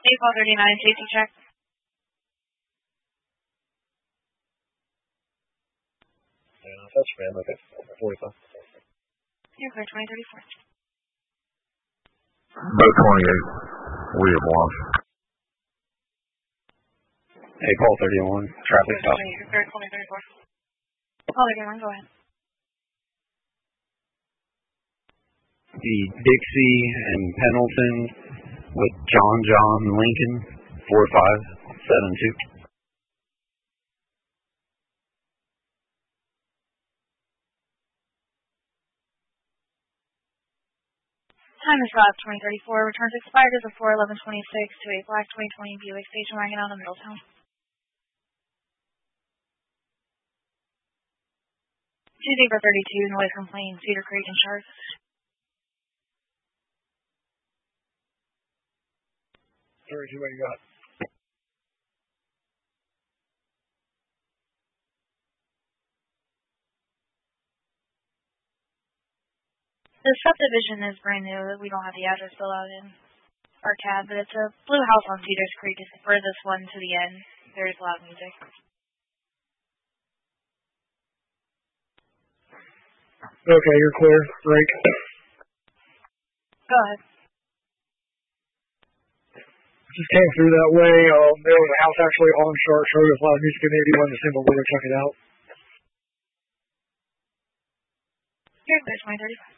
April 39, safety check. Yeah, that's ram, okay. 45. You're clear, 2034. Boat 28, William Walsh. Hey, call 31, traffic stop. You're clear, 2034. Call 31, go ahead. The Dixie and Pendleton with John Lincoln, 4572. Time is 5:20:34. Returns expired as of 4/11/26 to a black 2020 Buick station wagon out of Middletown. Tuesday for 32, noise complaint, Cedar Creek and Sharp. What you got? The subdivision is brand new. We don't have the address filled out in our tab, but it's a blue house on Cedars Creek. It's the furthest one to the end. There's loud music. Okay, you're clear. Break. Go ahead. Just came through that way. There was a house actually on Sharp Road with loud music in it. He wanted to see where to check it out. Here's 2035.